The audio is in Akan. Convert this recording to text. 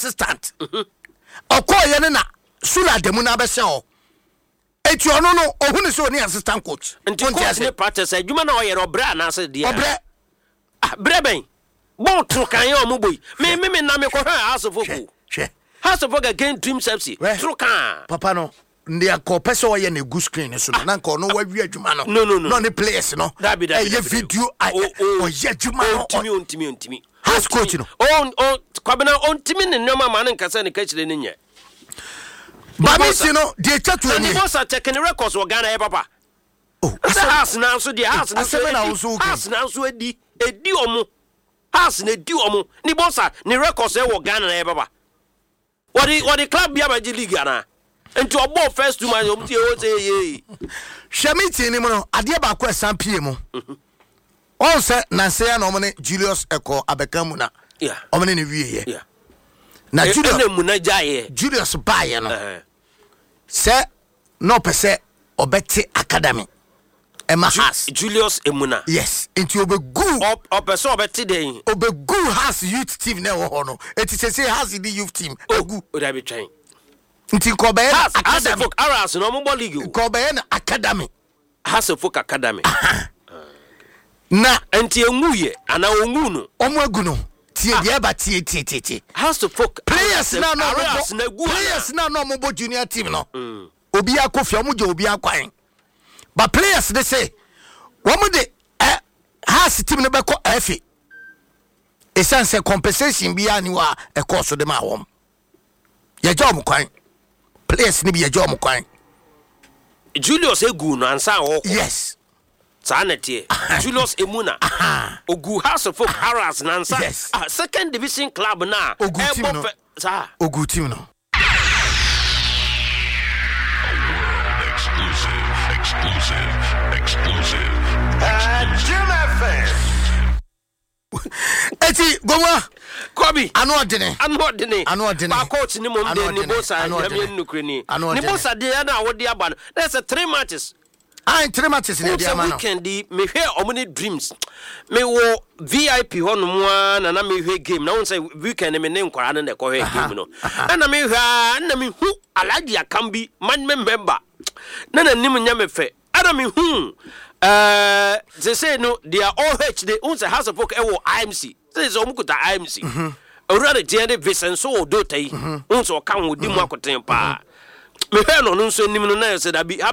assistant okoye ne na sula demu na be se o eti ono no ohunu se oni assistant coach nti ne practice adwuma na oyere obra na ase dia obre bre ben bon tro kan yo mo boy me na me ko hwa House of Folk House of Folk again Dream FC tro kan papa no ndi akọ pese oye na gu screen so na nka ono wawi adwuma no no ne players no ye video oye adwuma no ontimi House coach no kwabena ontimi ne nyoma ma ne nkasa ne ka chire ne nya ba mi si no de chatu ni ni boss checking records wo Ghana papa House na so de House na so edi omo House na edi omo ni boss ni records wo Ghana na papa what the club bia ba league ana enti obo first two man omti o say ye Shamiti ni mo no ade ba ko esan pie mu on se na se ya no mo ne Julius Eko abekamu na o mo ne wie ye na Julius baye no se no pese obeti academy Emma has Julius Emuna yes enti obegu opese obeti den obegu has youth team na wo ho no eti se has the youth team ogu oda be twen nti Kobe academy folk Aras no mo league Kobe na academy has folk academy na enti enguye ana ongu no omo agu no tie dia ba tie House of Folk players na no mo bo junior team no obi akofia mo je obi akwan but players they say wo de House team no be ko afi essence compensation bi ani wa e course de ma wom ye job kwan players ni bi ye job kwan Julius Egu no ansa wo yes Sanete Julius Emuna Ogu House of Folk Aras Nansa second division club na Ogu team no exclusive Jim FM eti goma Kobi anu odene ba coach ni mom de ni bossa yamye nukreni ni bossa de na wodi aba no there's 3 matches I 3 matches in the weekend me hear omni dreams me wo VIP hono mo na me hear game na won say weekend me ne nkwara na ko hear game no na me hwa na me hu Alhaji Akambi man member na nim nya me fe ana me hu they say no they are OH they own the House of Folk e wo IMC say so mukuta IMC already jende Vicenzo do tai own so kan wo di mu akoten pa me hear no nso nim no na say da bi